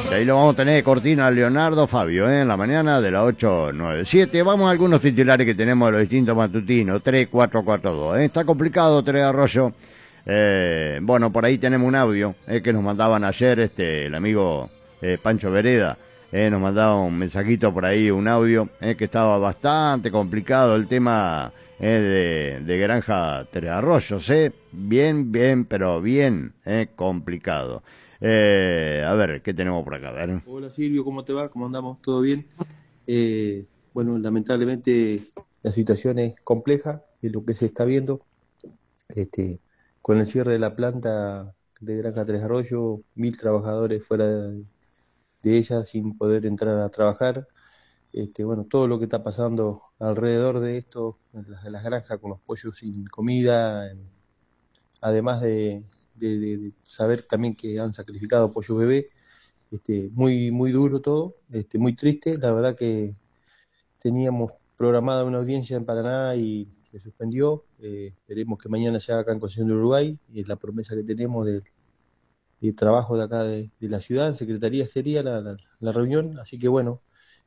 Y ahí lo vamos a tener de cortina a Leonardo Fabio, en la mañana de las 8:97. Vamos a algunos titulares que tenemos de los distintos matutinos. 3442. Está complicado, Tres Arroyos. Bueno, por ahí tenemos un audio que nos mandaban ayer el amigo Pancho Vereda. Nos mandaba un mensajito por ahí, un audio, que estaba bastante complicado el tema de Granja Tres Arroyos. Bien, pero bien complicado. A ver, ¿qué tenemos por acá? A ver. Hola Silvio, ¿cómo te va? ¿Cómo andamos? ¿Todo bien? Bueno, lamentablemente la situación es compleja, es lo que se está viendo. Con el cierre de la planta de Granja Tres Arroyos, 1.000 trabajadores fuera de ella sin poder entrar a trabajar. Bueno, todo lo que está pasando alrededor de esto, en las granjas con los pollos sin comida, además de saber también que han sacrificado pollo bebé. Muy duro todo, muy triste. La verdad que teníamos programada una audiencia en Paraná y se suspendió. Esperemos que mañana se haga acá en Concepción de Uruguay. Y es la promesa que tenemos de trabajo de acá de la ciudad. En Secretaría sería la reunión. Así que bueno,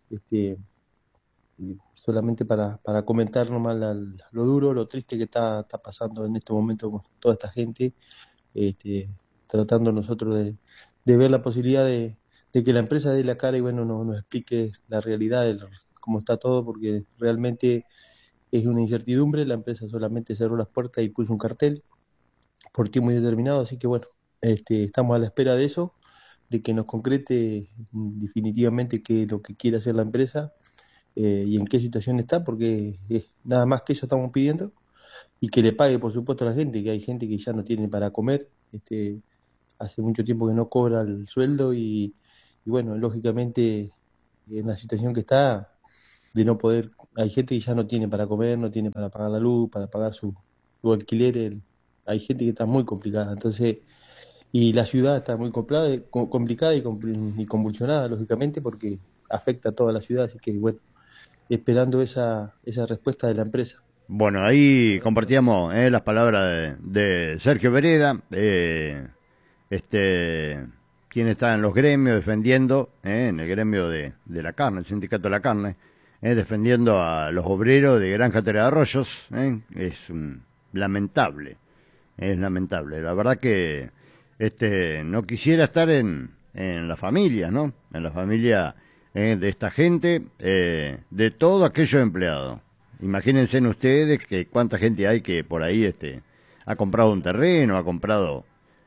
solamente para comentar nomás lo duro, lo triste que está pasando en este momento con toda esta gente, tratando nosotros de ver la posibilidad de que la empresa dé la cara y bueno, nos explique la realidad de cómo está todo, porque realmente es una incertidumbre. La empresa solamente cerró las puertas y puso un cartel por tiempo indeterminado, así que bueno, estamos a la espera de eso, de que nos concrete definitivamente qué es lo que quiere hacer la empresa, y en qué situación está, porque nada más que eso estamos pidiendo, y que le pague por supuesto a la gente, que hay gente que ya no tiene para comer. Hace mucho tiempo que no cobra el sueldo y bueno, lógicamente en la situación que está, de no poder, hay gente que ya no tiene para comer, no tiene para pagar la luz, para pagar su alquiler. Hay gente que está muy complicada, entonces, y la ciudad está muy complicada y convulsionada, lógicamente, porque afecta a toda la ciudad, así que bueno, esperando esa respuesta de la empresa. Bueno, ahí compartíamos las palabras de Sergio Vereda, quien está en los gremios defendiendo, en el gremio de la carne, el sindicato de la carne, defendiendo a los obreros de Granja Tres Arroyos. Es lamentable, es lamentable. La verdad que no quisiera estar en la familia, ¿no? En la familia de esta gente, de todos aquellos empleados. Imagínense ustedes que cuánta gente hay que por ahí ha comprado un terreno, ha comprado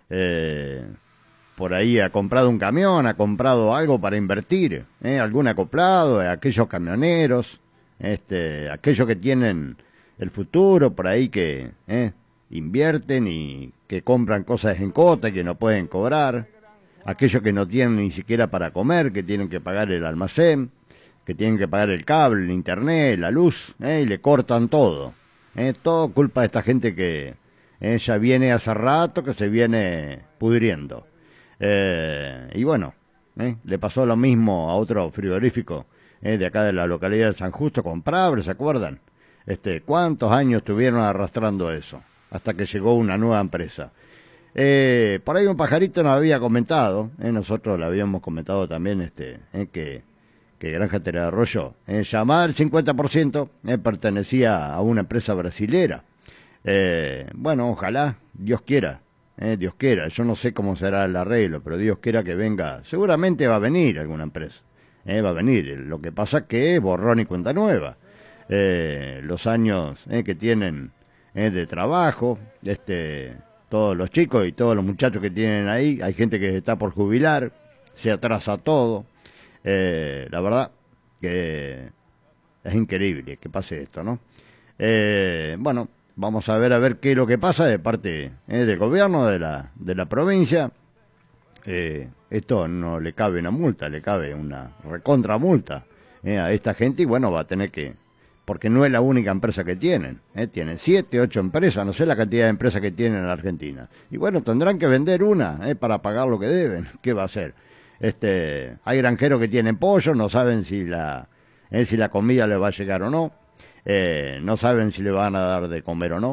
por ahí, ha comprado un camión, ha comprado algo para invertir, algún acoplado, aquellos camioneros, aquellos que tienen el futuro por ahí que invierten y que compran cosas en cuota y que no pueden cobrar, aquellos que no tienen ni siquiera para comer, que tienen que pagar el almacén, que tienen que pagar el cable, el internet, la luz, y le cortan todo. Todo culpa de esta gente que ya viene hace rato, que se viene pudriendo. Y bueno, le pasó lo mismo a otro frigorífico de acá de la localidad de San Justo con Prabre, ¿se acuerdan? ¿Cuántos años estuvieron arrastrando eso? Hasta que llegó una nueva empresa. Por ahí un pajarito nos había comentado, nosotros le habíamos comentado también que Granja Tres Arroyos, llamada el 50%, pertenecía a una empresa brasilera. Bueno, ojalá, Dios quiera, Dios quiera. Yo no sé cómo será el arreglo, pero Dios quiera que venga. Seguramente va a venir alguna empresa, va a venir. Lo que pasa es que es borrón y cuenta nueva. Los años que tienen de trabajo, todos los chicos y todos los muchachos que tienen ahí, hay gente que se está por jubilar, se atrasa todo. La verdad que es increíble que pase esto, ¿no? Bueno, vamos a ver qué es lo que pasa de parte del gobierno de la provincia. Esto no le cabe una multa, le cabe una recontra multa a esta gente, y bueno, va a tener que, porque no es la única empresa que tienen, tienen 7, 8 empresas, no sé la cantidad de empresas que tienen en la Argentina, y bueno, tendrán que vender una para pagar lo que deben. ¿Qué va a hacer? Hay granjeros que tienen pollo, no saben si la comida les va a llegar o no, no saben si le van a dar de comer o no,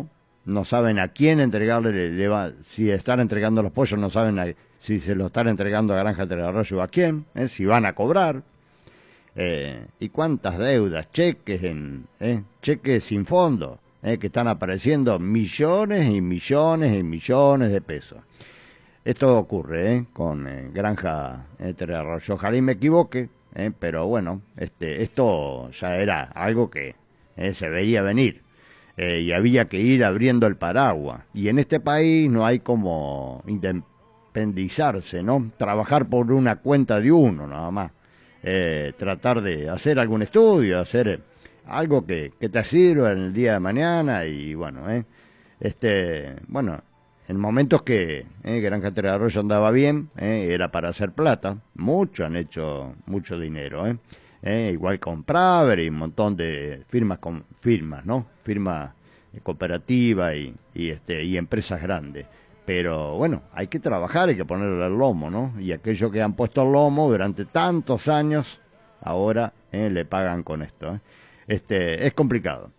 no saben a quién entregarle, si están entregando los pollos, no saben si se lo están entregando a Granja Tres Arroyos o a quién, si van a cobrar. Y cuántas deudas, cheques sin fondo, que están apareciendo millones y millones y millones de pesos. Esto ocurre con Granja Tres Arroyos. Ojalá y me equivoque, pero bueno, esto ya era algo que se veía venir. Y había que ir abriendo el paraguas. Y en este país no hay como independizarse, ¿no? Trabajar por una cuenta de uno, nada más. Tratar de hacer algún estudio, hacer algo que te sirva en el día de mañana. Y bueno, bueno, en momentos que Granja Tres Arroyos andaba bien, era para hacer plata. Muchos han hecho mucho dinero, igual con Praver y un montón de firmas, ¿no? Firmas cooperativas y empresas grandes. Pero bueno, hay que trabajar, hay que ponerle el lomo, ¿no? Y aquellos que han puesto el lomo durante tantos años, ahora le pagan con esto. Es complicado.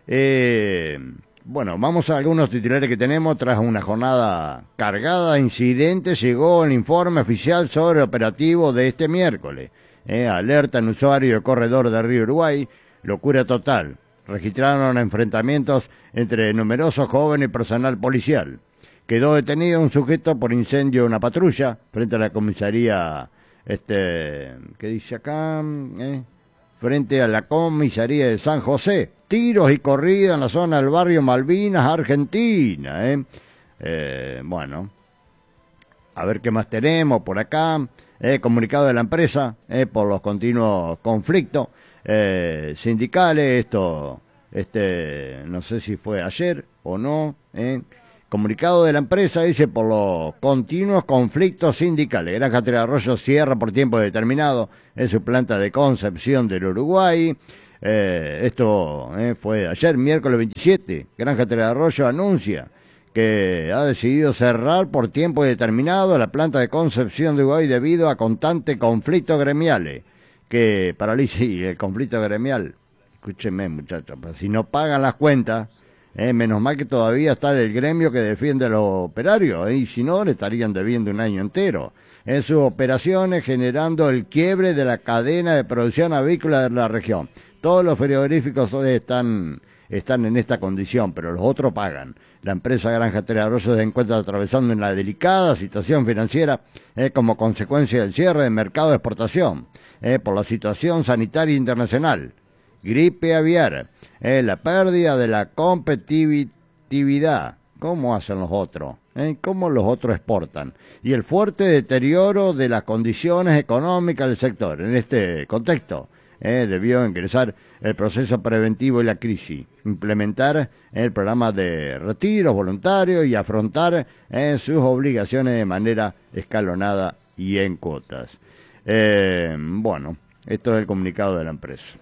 Bueno, vamos a algunos titulares que tenemos. Tras una jornada cargada de incidentes, llegó el informe oficial sobre el operativo de este miércoles. Alerta en usuario del corredor de Río Uruguay, locura total. Registraron enfrentamientos entre numerosos jóvenes y personal policial. Quedó detenido un sujeto por incendio de una patrulla frente a la comisaría, ¿qué dice acá? Frente a la comisaría de San José. Tiros y corrida en la zona del barrio Malvinas, Argentina. Bueno, a ver qué más tenemos por acá. Comunicado de la empresa por los continuos conflictos sindicales. Esto, no sé si fue ayer o no. Comunicado de la empresa dice por los continuos conflictos sindicales. Granja Tres Arroyos cierra por tiempo determinado en su planta de Concepción del Uruguay. Esto fue ayer, miércoles 27. Granja Tres Arroyos anuncia que ha decidido cerrar por tiempo determinado la planta de Concepción de Uruguay debido a constantes conflictos gremiales. Que paraliza el conflicto gremial. Escúchenme, muchachos, pues si no pagan las cuentas, menos mal que todavía está el gremio que defiende a los operarios, y si no, le estarían debiendo un año entero. En sus operaciones, generando el quiebre de la cadena de producción avícola de la región. Todos los frigoríficos están en esta condición, pero los otros pagan. La empresa Granja Tres Arroyos se encuentra atravesando una delicada situación financiera como consecuencia del cierre del mercado de exportación, por la situación sanitaria internacional, gripe aviar, la pérdida de la competitividad. ¿Cómo hacen los otros? ¿Cómo los otros exportan? Y el fuerte deterioro de las condiciones económicas del sector. En este contexto, debió ingresar el proceso preventivo y la crisis, implementar el programa de retiros voluntarios y afrontar sus obligaciones de manera escalonada y en cuotas. Bueno, esto es el comunicado de la empresa.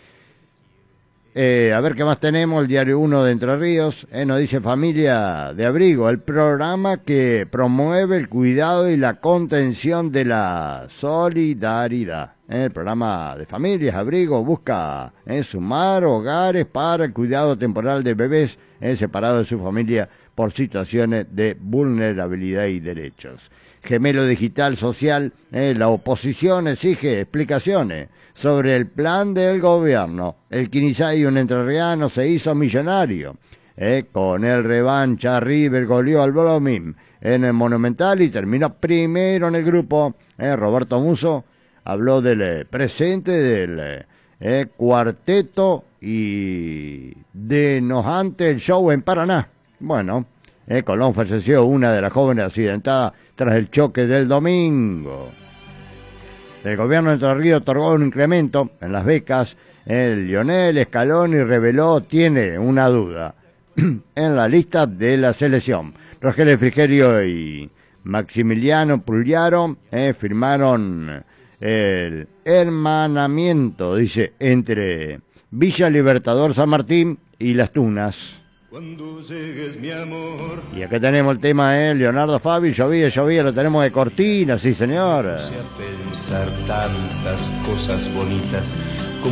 A ver qué más tenemos. El Diario 1 de Entre Ríos nos dice Familia de Abrigo, el programa que promueve el cuidado y la contención de la solidaridad. El programa de Familias Abrigo busca sumar hogares para el cuidado temporal de bebés separados de su familia por situaciones de vulnerabilidad y derechos. Gemelo Digital Social, la oposición exige explicaciones sobre el plan del gobierno. El Quinizay, un entrerriano, se hizo millonario. Con el revancha, River goleó al Blooming en el Monumental y terminó primero en el grupo. Roberto Musso habló del presente del cuarteto y denojante el show en Paraná. Bueno, Colón falleció una de las jóvenes accidentadas tras el choque del domingo. El gobierno de Entre Ríos otorgó un incremento en las becas. El Lionel Scaloni reveló tiene una duda en la lista de la selección. Rogelio Frigerio y Maximiliano Pugliaro firmaron el hermanamiento, dice, entre Villa Libertador San Martín y Las Tunas. Cuando llegues, mi amor. Y acá tenemos el tema, Leonardo Fabi, llovía, lo tenemos de cortina, sí señor. Puse a pensar tantas cosas bonitas, como